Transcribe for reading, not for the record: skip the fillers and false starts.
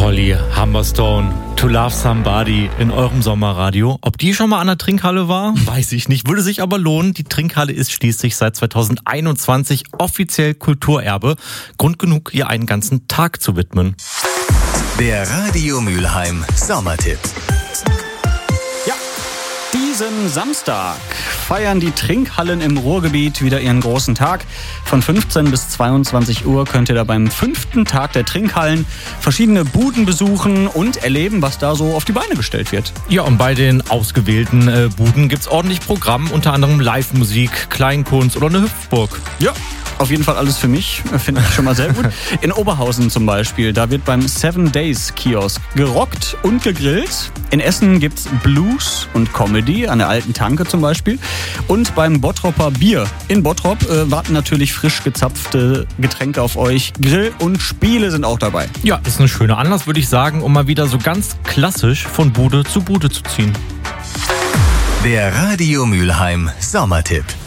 Holly Humberstone, To Love Somebody in eurem Sommerradio. Ob die schon mal an der Trinkhalle war, weiß ich nicht, würde sich aber lohnen. Die Trinkhalle ist schließlich seit 2021 offiziell Kulturerbe. Grund genug, ihr einen ganzen Tag zu widmen. Der Radio Mülheim Sommertipp. Diesen Samstag feiern die Trinkhallen im Ruhrgebiet wieder ihren großen Tag. Von 15 bis 22 Uhr könnt ihr da beim 5. Tag der Trinkhallen verschiedene Buden besuchen und erleben, was da so auf die Beine gestellt wird. Ja, und bei den ausgewählten Buden gibt's ordentlich Programm, unter anderem Live-Musik, Kleinkunst oder eine Hüpfburg. Ja, auf jeden Fall alles für mich, finde ich schon mal sehr gut. In Oberhausen zum Beispiel, da wird beim 7 Days Kiosk gerockt und gegrillt. In Essen gibt's Blues und Comedy, an der alten Tanke zum Beispiel. Und beim Bottropper Bier in Bottrop warten natürlich frisch gezapfte Getränke auf euch. Grill und Spiele sind auch dabei. Ja, ist ein schöner Anlass, würde ich sagen, um mal wieder so ganz klassisch von Bude zu Bude zu ziehen. Der Radio Mülheim Sommertipp.